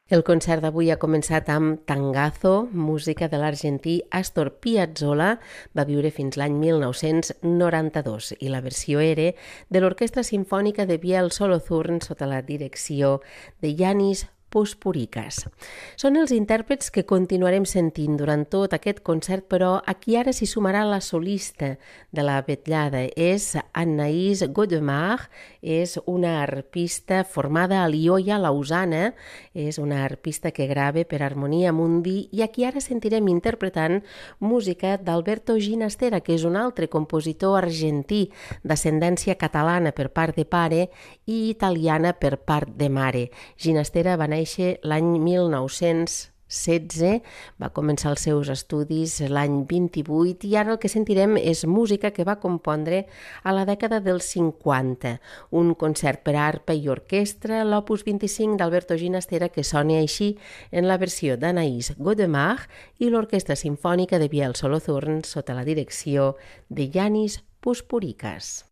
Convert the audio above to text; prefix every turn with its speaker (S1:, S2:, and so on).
S1: El concert d'avui ha començat amb Tangazo, música de l'argentí Astor Piazzolla, va viure fins l'any 1992 i la versió era de l'Orquestra Simfònica de Biel Solozurn sota la direcció de Yanis Puspurikas. Són els intèrprets que continuarem sentint durant tot aquest concert, però aquí ara s'hi sumarà la solista de la vetllada. És Anaïs Godemar, és una arpista formada a Lió i a Lausana, és una arpista que grava per Harmonia Mundi i aquí ara sentirem interpretant música d'Alberto Ginastera, que és un altre compositor argentí d'ascendència catalana per part de pare i italiana per part de mare. Ginastera va néixer l'any 1916, va començar els seus estudis l'any 28 i ara el que sentirem és música que va compondre a la dècada dels 50. Un concert per a arpa i orquestra, l'opus 25 d'Alberto Ginastera, que sona així en la versió d'Anaïs Godemar i l'Orquestra Simfònica de Biel Solozurn sota la direcció de Yanis Puspurikas.